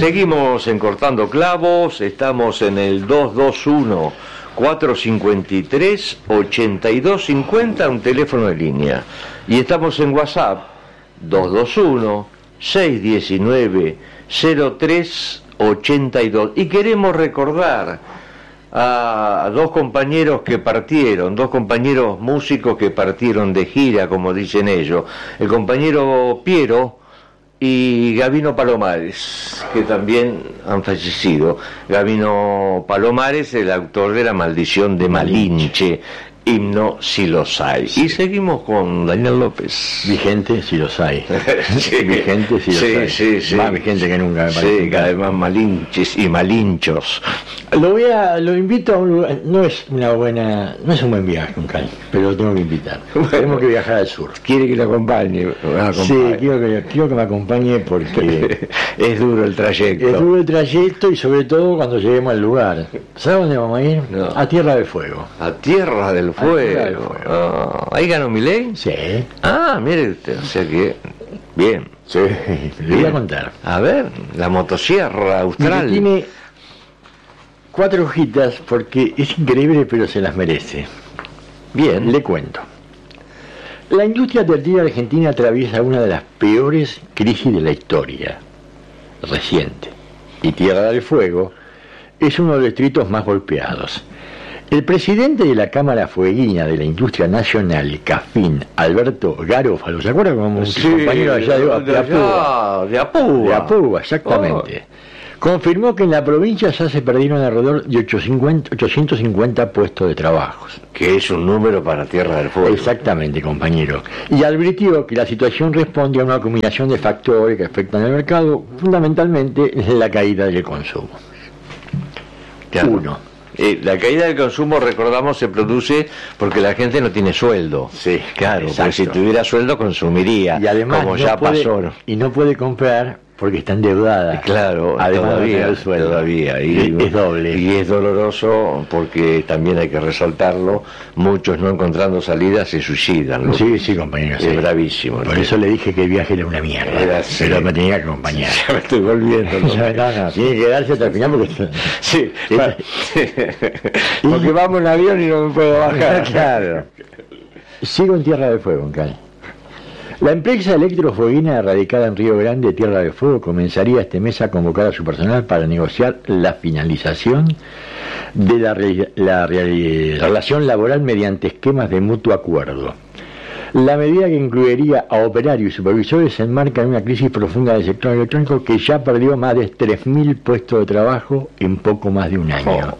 Seguimos en Cortando Clavos, estamos en el 221-453-8250, un teléfono de línea. Y estamos en WhatsApp, 221-619-0382. Y queremos recordar a dos compañeros que partieron, dos compañeros músicos que partieron de gira, como dicen ellos. El compañero Piero y Gabino Palomares, que también han fallecido. Gabino Palomares, el autor de La Maldición de Malinche, himno Si los hay. Sí. Y seguimos con Daniel López. Vigente si los hay. Sí. Vigente si los hay. Sí. Más vigente que nunca, me parece. Sí, cada vez más malinches y malinchos. Lo invito a un lugar, no es un buen viaje, un Cali, pero lo tengo que invitar. Bueno, tenemos que viajar al sur. ¿Quiere que lo acompañe? Sí, quiero que me acompañe porque es duro el trayecto. Es duro el trayecto y sobre todo cuando lleguemos al lugar. ¿Sabes dónde vamos a ir? No. A Tierra del Fuego. A Tierra del Fuego. ¿Ahí ganó Milei? Sí. Mire usted, o sea que bien. Sí, le voy a contar. A ver, la motosierra austral. Tiene 4 hojitas porque es increíble, pero se las merece. Bien, le cuento. La industria textil argentina atraviesa una de las peores crisis de la historia reciente. Y Tierra del Fuego es uno de los distritos más golpeados. El presidente de la Cámara Fueguina de la Industria Nacional, CAFIN, Alberto Garófalo, ¿se acuerda como un compañero allá de Apúa? De Apúa, exactamente. Confirmó que en la provincia ya se perdieron alrededor de 850 puestos de trabajo. Que es un número para Tierra del Fuego. Exactamente, compañero. Y advirtió que la situación responde a una combinación de factores que afectan al mercado, fundamentalmente la caída del consumo. Claro. Uno. La caída del consumo, recordamos, se produce porque la gente no tiene sueldo. Sí, claro, porque si tuviera sueldo consumiría, y además como ya pasó. Y no puede comprar porque está endeudada. Claro, todavía. Y es doble. Y es doloroso porque también hay que resaltarlo, muchos no encontrando salidas se suicidan, ¿no? Sí, compañero. Es bravísimo. Por eso le dije que el viaje era una mierda. Pero me tenía que acompañar. Ya me estoy volviendo. No, tiene que darse hasta el final porque... Sí. Porque vamos en avión y no me puedo bajar. Claro. Sigo en Tierra del Fuego, en Cali. La empresa electrofueguina radicada en Río Grande, Tierra del Fuego, comenzaría este mes a convocar a su personal para negociar la finalización de la relación laboral mediante esquemas de mutuo acuerdo. La medida, que incluiría a operarios y supervisores, se enmarca en una crisis profunda del sector electrónico que ya perdió más de 3.000 puestos de trabajo en poco más de un año.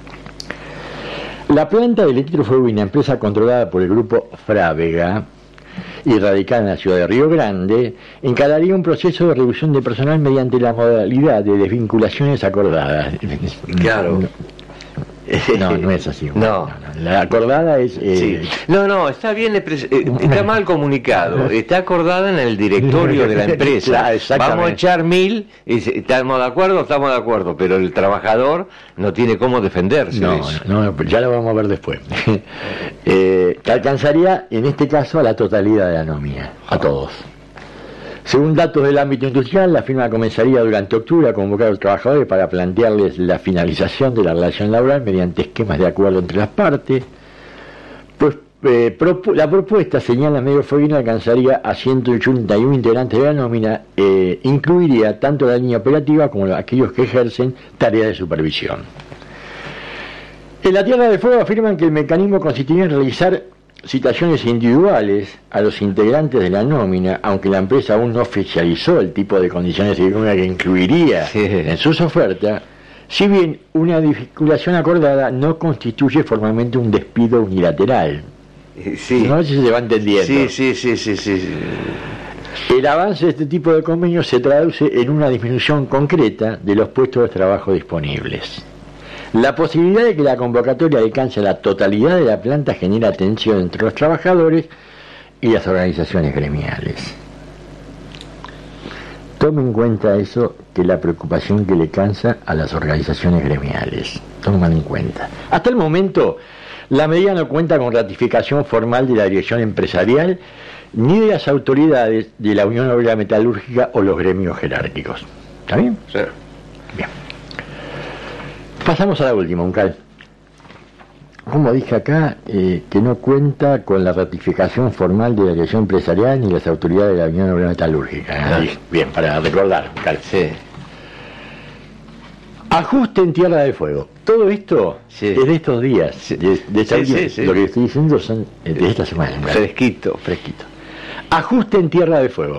La planta de electrofueguina, empresa controlada por el grupo Frávega y radicada en la ciudad de Río Grande, encararía un proceso de reducción de personal mediante la modalidad de desvinculaciones acordadas. Claro. No es así. No. La acordada es... Sí. No, está bien, está mal comunicado. Está acordada en el directorio de la empresa. Vamos a echar 1.000, y estamos de acuerdo, pero el trabajador no tiene cómo defenderse. No, ya lo vamos a ver después. Que alcanzaría, en este caso, a la totalidad de la nómina, a todos. Según datos del ámbito industrial, la firma comenzaría durante octubre a convocar a los trabajadores para plantearles la finalización de la relación laboral mediante esquemas de acuerdo entre las partes. Pues la propuesta, señala medio fueguina, alcanzaría a 181 integrantes de la nómina, incluiría tanto la línea operativa como aquellos que ejercen tareas de supervisión. En la Tierra del Fuego afirman que el mecanismo consistiría en realizar citaciones individuales a los integrantes de la nómina, aunque la empresa aún no oficializó el tipo de condiciones que incluiría en sus ofertas, si bien una vinculación acordada no constituye formalmente un despido unilateral. Sí. No sé si se va entendiendo. Sí. El avance de este tipo de convenios se traduce en una disminución concreta de los puestos de trabajo disponibles. La posibilidad de que la convocatoria alcance la totalidad de la planta genera tensión entre los trabajadores y las organizaciones gremiales. Tome en cuenta eso, que la preocupación que le cansa a las organizaciones gremiales. Tómalo en cuenta. Hasta el momento, la medida no cuenta con ratificación formal de la dirección empresarial ni de las autoridades de la Unión Obrera Metalúrgica o los gremios jerárquicos. ¿Está bien? Sí. Bien. Pasamos a la última, Uncal. Como dije acá, que no cuenta con la ratificación formal de la dirección empresarial ni las autoridades de la Unión Europea Metalúrgica. Bien, para recordar, Uncal. Sí. Ajuste en Tierra del Fuego. Todo esto Sí. es de estos días. Sí. De esta última- Sí, sí. Lo que estoy diciendo son de esta semana. Uncal. Fresquito. Fresquito. Ajuste en Tierra del Fuego.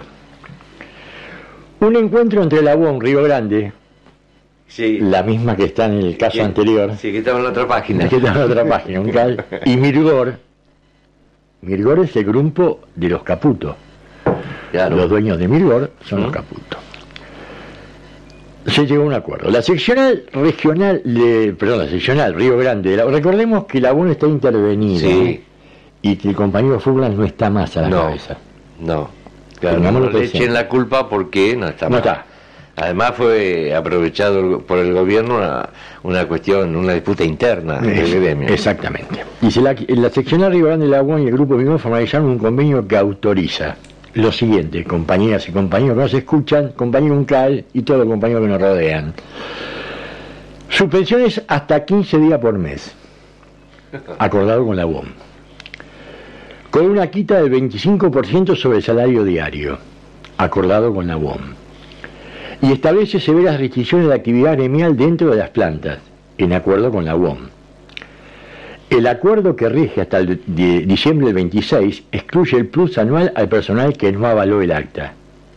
Un encuentro entre la UOM Río Grande, Sí. la misma que está en el caso anterior, Sí, que estaba en la otra página. que está en otra página, Uncal, y Mirgor. Mirgor es el grupo de los Caputo. Claro. Los dueños de Mirgor son los Caputo. Se llegó a un acuerdo. La seccional regional, la seccional Río Grande, recordemos que la UOM está intervenida, Sí. y que el compañero Furlan no está más a la cabeza. No. Claro, Tengámoslo no le presente. echen la culpa porque no está No mal. está. Además fue aprovechado por el gobierno una cuestión, una disputa interna del gremio. Exactamente. Dice, la seccional Río Grande de la UOM y el grupo Mirgor formalizaron un convenio que autoriza lo siguiente, compañeras y compañeros que nos escuchan, compañero Uncal y todos los compañeros que nos rodean. Suspensiones hasta 15 días por mes, acordado con la UOM, con una quita del 25% sobre el salario diario, acordado con la UOM, y establece severas restricciones de actividad gremial dentro de las plantas, en acuerdo con la UOM. El acuerdo que rige hasta el de diciembre del 26 excluye el plus anual al personal que no avaló el acta.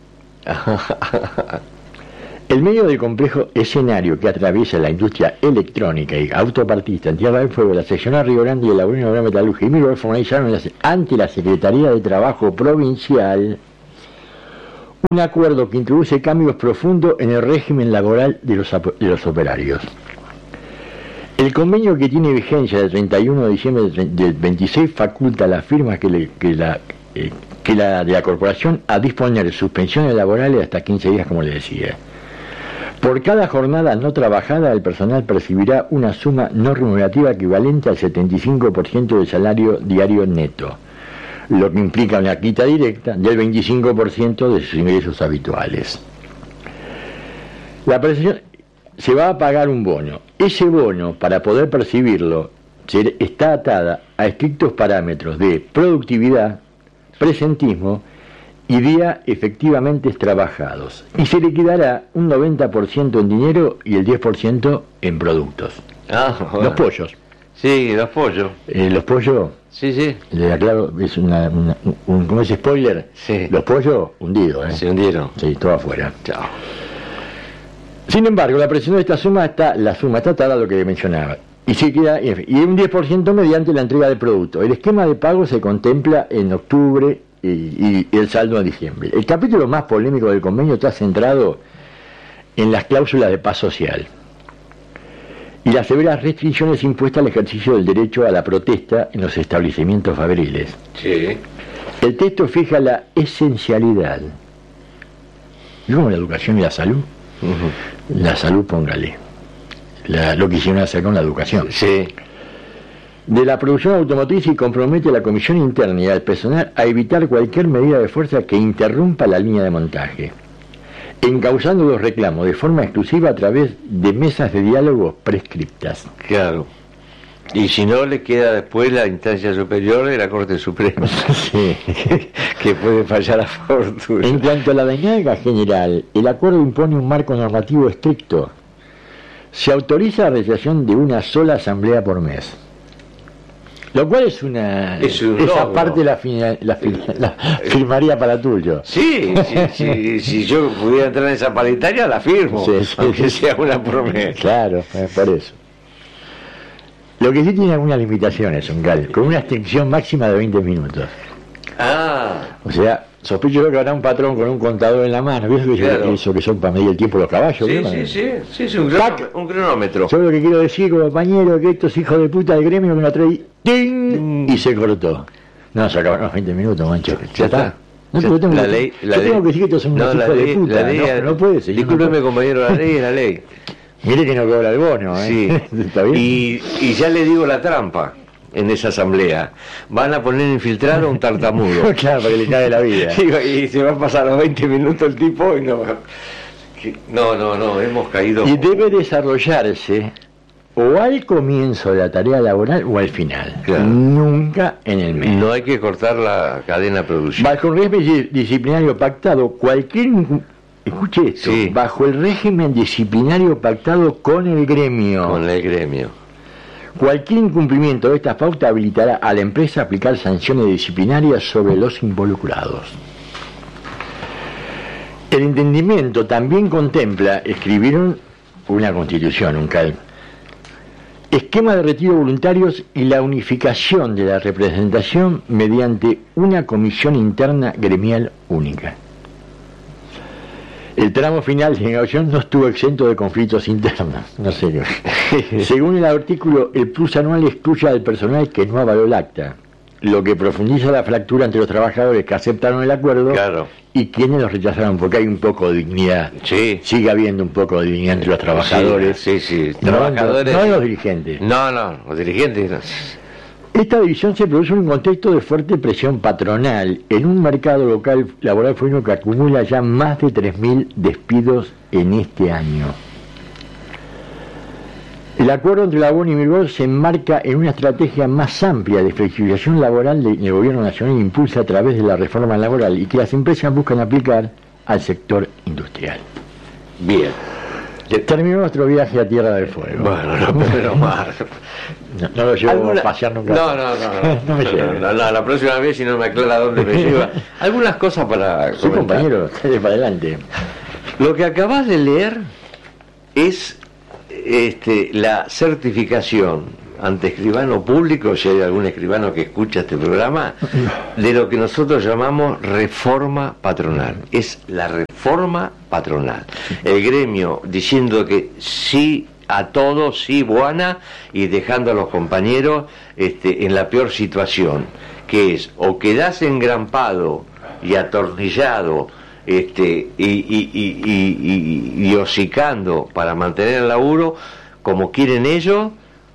El medio del complejo escenario que atraviesa la industria electrónica y autopartista en Tierra del Fuego, la seccional Río Grande y la Unión Europea Metalúrgica y Mirgor formalizaron ante la Secretaría de Trabajo Provincial un acuerdo que introduce cambios profundos en el régimen laboral de los operarios. El convenio, que tiene vigencia del 31 de diciembre del 26, faculta a las firmas que la de la corporación a disponer suspensiones laborales hasta 15 días, como le decía. Por cada jornada no trabajada, el personal percibirá una suma no remunerativa equivalente al 75% del salario diario neto, lo que implica una quita directa del 25% de sus ingresos habituales. La prestación se va a pagar un bono. Ese bono, para poder percibirlo, está atada a estrictos parámetros de productividad, presentismo y día efectivamente trabajados. Y se liquidará un 90% en dinero y el 10% en productos. Los pollos. Sí, los pollos. Los pollos, Sí, sí. le aclaro, es ¿cómo es spoiler? Sí. Los pollos hundidos, Se hundieron. Sí, todo afuera. Chao. Sin embargo, la presión de esta suma está atada a lo que mencionaba. Y un 10% mediante la entrega de producto. El esquema de pago se contempla en octubre y el saldo en diciembre. El capítulo más polémico del convenio está centrado en las cláusulas de paz social y las severas restricciones impuestas al ejercicio del derecho a la protesta en los establecimientos fabriles. Sí. El texto fija la esencialidad. ¿Y cómo la educación y la salud? La salud, póngale. Lo que hicieron hacer con la educación. Sí. De la producción automotriz, y compromete a la comisión interna y al personal a evitar cualquier medida de fuerza que interrumpa la línea de montaje, encauzando los reclamos de forma exclusiva a través de mesas de diálogo prescriptas. Claro. Y si no, le queda después la instancia superior de la Corte Suprema. Sí. Que puede fallar a favor tuyo. En cuanto a la dinámica general, el acuerdo impone un marco normativo estricto. Se autoriza la realización de una sola asamblea por mes. Lo cual es un esa logro. parte la firmaría para tuyo. Sí, si yo pudiera entrar en esa paritaria, la firmo. Sí, sí, aunque sí. sea una promesa. Claro, por eso. Lo que sí tiene algunas limitaciones, Uncal, con una extensión máxima de 20 minutos. Ah, O sea, sospecho yo que habrá un patrón con un contador en la mano. ¿Viste Claro. eso que son para medir el tiempo de los caballos? sí, un cronómetro. Yo lo que quiero decir, compañero, que estos hijos de puta del gremio que nos trae ¡ting! Y se cortó. No, se acabaron los 20 minutos, mancho. Ya está. No, pero tengo, La que, ley- yo la tengo ley- que decir que estos son unos la hijos de ley- puta. la ley- No puede ser. Discúlpeme, compañero, la ley es la ley. Mire que no cobra el bono, ¿eh? Sí. ¿Está bien? Y ya le digo la trampa en esa asamblea. Van a poner infiltrado a un tartamudo. Claro, para que le cae la vida. Y se va a pasar los 20 minutos el tipo y no va. No, hemos caído. Y debe desarrollarse o al comienzo de la tarea laboral o al final. Claro. Nunca en el medio. No hay que cortar la cadena de producción. Bajo el régimen disciplinario pactado, escuche esto, Sí. bajo el régimen disciplinario pactado con el gremio. Con el gremio. Cualquier incumplimiento de esta pauta habilitará a la empresa a aplicar sanciones disciplinarias sobre los involucrados. El entendimiento también contempla, escribieron una constitución, un esquema de retiro voluntarios y la unificación de la representación mediante una comisión interna gremial única. El tramo final de negociación no estuvo exento de conflictos internos. No sé. Según el artículo, el plus anual excluye al personal que no avaló el acta, lo que profundiza la fractura entre los trabajadores que aceptaron el acuerdo Claro. y quienes los rechazaron, porque hay un poco de dignidad. Sí. Sigue habiendo un poco de dignidad entre los trabajadores. Sí. No, Trabajadores. no los dirigentes. No, los dirigentes. No. Esta división se produce en un contexto de fuerte presión patronal en un mercado local laboral femenino que acumula ya más de 3.000 despidos en este año. El acuerdo entre la UON y Mirgol se enmarca en una estrategia más amplia de flexibilización laboral del Gobierno Nacional e impulsa a través de la reforma laboral y que las empresas buscan aplicar al sector industrial. Bien. Terminó nuestro viaje a Tierra del Fuego. Bueno, no, pero más. No lo llevo a pasear nunca. No me lleve. La próxima vez, si no me aclara dónde me lleva. Algunas cosas para Sí, comentar. compañero, dale para adelante. Lo que acabas de leer es la certificación ante escribano público, si hay algún escribano que escucha este programa, de lo que nosotros llamamos reforma patronal. Es la reforma patronal. El gremio diciendo que sí a todos, sí, buena, y dejando a los compañeros en la peor situación, que es o quedás engrampado y atornillado y hocicando para mantener el laburo como quieren ellos,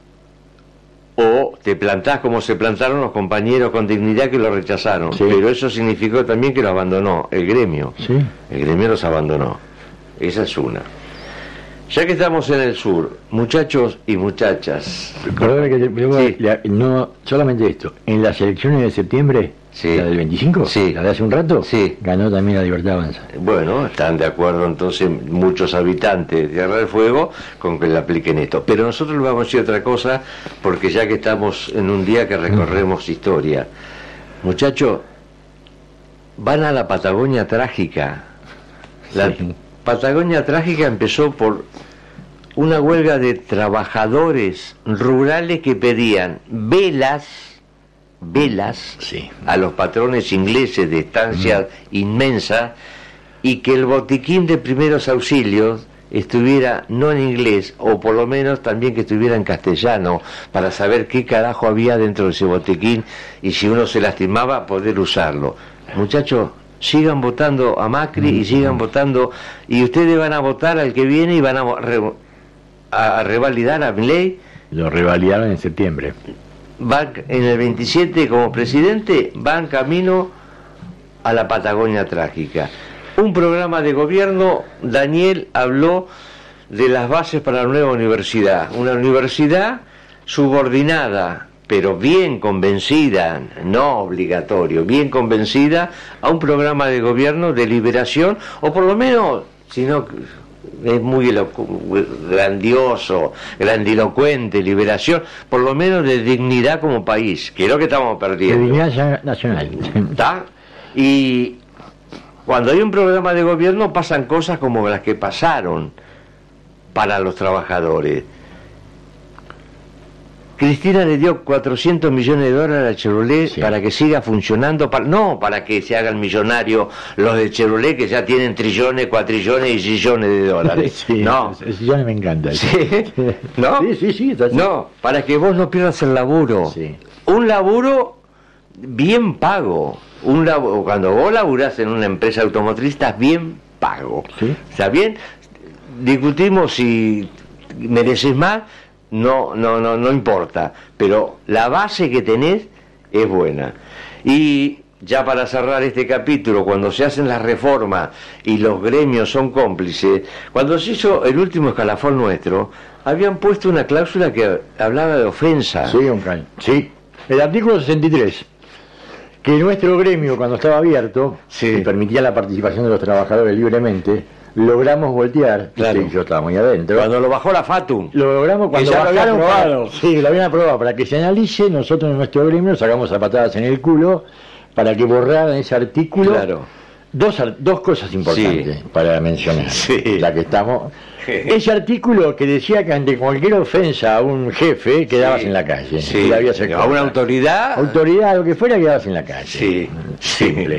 o te plantás como se plantaron los compañeros con dignidad que lo rechazaron. Sí. Pero eso significó también que lo abandonó el gremio. Sí. El gremio los abandonó. Esa es una. Ya que estamos en el sur, muchachos y muchachas. Perdóname que Sí. no solamente esto. En las elecciones de septiembre, Sí. la del 25, Sí. la de hace un rato, Sí. ganó también la Libertad Avanza. Bueno, están de acuerdo entonces muchos habitantes de Tierra del Fuego con que le apliquen esto. Pero nosotros le vamos a decir otra cosa, porque ya que estamos en un día que recorremos historia. Muchachos, van a la Patagonia Trágica. La Sí. Patagonia Trágica empezó por una huelga de trabajadores rurales que pedían velas Sí. a los patrones ingleses de estancias inmensas, y que el botiquín de primeros auxilios estuviera no en inglés, o por lo menos también que estuviera en castellano, para saber qué carajo había dentro de ese botiquín, y si uno se lastimaba poder usarlo. Muchachos, sigan votando a Macri y sigan votando, y ustedes van a votar al que viene y van a revalidar a Milei. Lo revalidaron en septiembre. Van en el 27 como presidente, van camino a la Patagonia Trágica. Un programa de gobierno, Daniel habló de las bases para la nueva universidad. Una universidad subordinada, pero bien convencida, no obligatorio, bien convencida a un programa de gobierno de liberación, o por lo menos, si no es muy grandioso, grandilocuente, liberación, por lo menos de dignidad como país, que es lo que estamos De perdiendo. dignidad nacional. ¿Está? Y cuando hay un programa de gobierno pasan cosas como las que pasaron para los trabajadores. Cristina le dio 400 millones de dólares a Chevrolet, Sí. para que siga funcionando, no para que se hagan millonarios los de Chevrolet, que ya tienen trillones, cuatrillones y sillones de dólares. Sí, No. ya me encanta. Sí. ¿No? Sí, está así. No, para que vos no pierdas el laburo. Sí. Un laburo bien pago. Cuando vos laburás en una empresa automotriz, estás bien pago. Sí. ¿Está bien? Discutimos si mereces más, no importa. Pero la base que tenés es buena. Y ya para cerrar este capítulo, cuando se hacen las reformas y los gremios son cómplices, cuando se hizo el último escalafón nuestro, habían puesto una cláusula que hablaba de ofensa. Sí, sí. El artículo 63, que nuestro gremio, cuando estaba abierto, y permitía la participación de los trabajadores libremente, logramos voltear. Claro. Sí, yo estaba muy adentro. Cuando lo bajó la FATU. Lo logramos cuando ya lo habían aprobado. Sí, lo habían aprobado. Para que se analice, nosotros en nuestro gremio sacamos a patadas en el culo para que borraran ese artículo. Claro. Dos cosas importantes para mencionar. Sí. La que estamos. Ese artículo que decía que ante cualquier ofensa a un jefe quedabas en la calle. Sí. A una autoridad. Autoridad, lo que fuera, quedabas en la calle. Sí. Simple.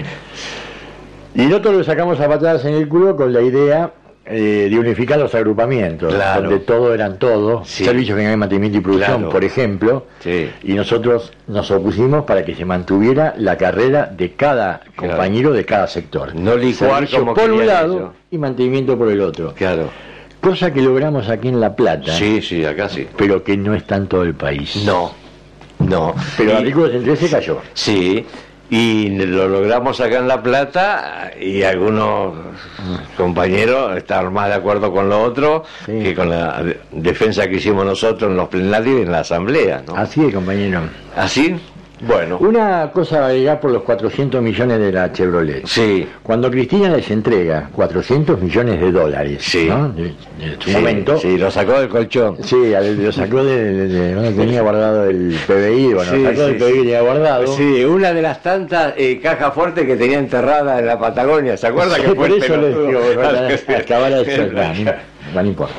Y nosotros lo sacamos a patadas en el culo con la idea de unificar los agrupamientos, donde todo eran todos, servicios de mantenimiento y producción, por ejemplo, y nosotros nos opusimos para que se mantuviera la carrera de cada compañero de cada sector. No licuar como por un lado y mantenimiento por el otro. Claro. Cosa que logramos aquí en La Plata. Sí, acá sí. Pero que no está en todo el país. No. Pero el artículo 63 se cayó. Sí. Y lo logramos acá en La Plata y algunos compañeros están más de acuerdo con lo otro que con la defensa que hicimos nosotros en los plenarios y en la asamblea, ¿no? Así es, compañero. ¿Así? Bueno. Una cosa ya por los 400 millones de la Chevrolet. Sí. Cuando Cristina les entrega 400 millones de dólares, ¿no? De su momento. Sí, lo sacó del colchón. Sí, lo sacó de donde tenía guardado el PBI, bueno, sacó del PBI que tenía guardado. Sí, una de las tantas cajas fuertes que tenía enterrada en la Patagonia, ¿se acuerda? Que por eso le digo, acabar eso, no importa.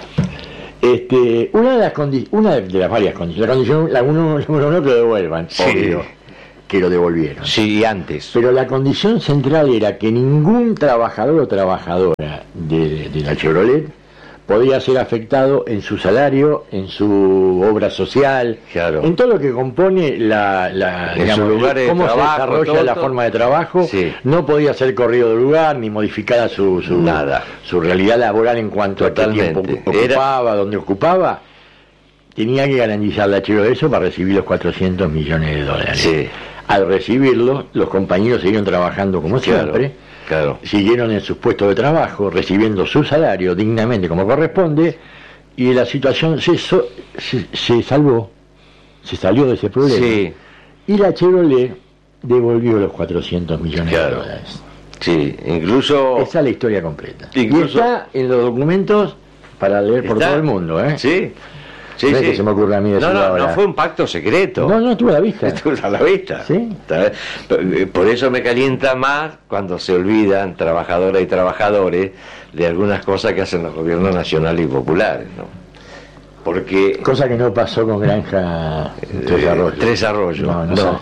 Una de las varias condiciones, la condición, la uno que lo devuelvan, obvio, que lo devolvieron. Sí, antes. Pero la condición central era que ningún trabajador o trabajadora de la Chevrolet podía ser afectado en su salario, en su obra social, en todo lo que compone digamos, cómo se desarrolla la forma de trabajo. No podía ser corrido de lugar ni modificada su realidad laboral en cuanto a qué tiempo ocupaba, dónde ocupaba. Tenía que garantizar la Chevrolet eso para recibir los 400 millones de dólares. Al recibirlo, los compañeros siguieron trabajando como siempre. Siguieron en sus puestos de trabajo, recibiendo su salario dignamente como corresponde, y la situación se salvó, se salió de ese problema. Y la Chevrolet devolvió los 400 millones de dólares. Sí, incluso... Esa es la historia completa. Y está en los documentos para leer por todo el mundo, ¿eh? Sí, no es que se me ocurre a mí decirlo ahora. No fue un pacto secreto. No, estuvo a la vista. Estuvo a la vista. Sí. Por eso me calienta más cuando se olvidan trabajadoras y trabajadores de algunas cosas que hacen los gobiernos nacionales y populares, ¿no? Porque... Cosa que no pasó con Granja Tres Arroyos. No.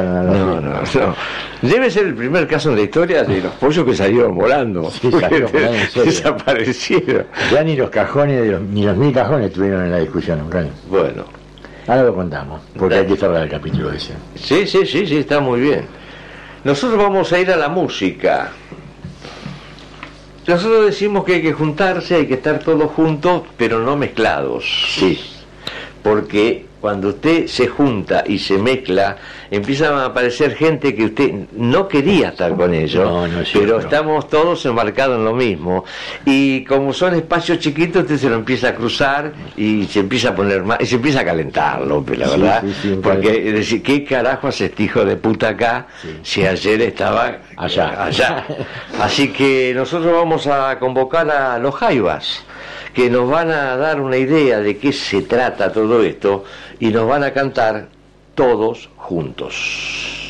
Debe ser el primer caso en la historia de los pollos que salieron volando. Sí, desaparecieron. Ya ni los cajones, ni los 1000 cajones estuvieron en la discusión. Bueno. Ahora lo contamos, porque hay que cerrar el capítulo ese. Sí, está muy bien. Nosotros vamos a ir a la música. Nosotros decimos que hay que juntarse, hay que estar todos juntos, pero no mezclados. Sí. Porque cuando usted se junta y se mezcla, empiezan a aparecer gente que usted no quería estar con ellos, pero estamos todos embarcados en lo mismo. Y como son espacios chiquitos, usted se lo empieza a cruzar y se empieza a poner más, y se empieza a calentar, López, la verdad. Porque es decir, ¿qué carajo hace este hijo de puta acá si ayer estaba allá? Así que nosotros vamos a convocar a los Jaivas, que nos van a dar una idea de qué se trata todo esto y nos van a cantar Todos Juntos.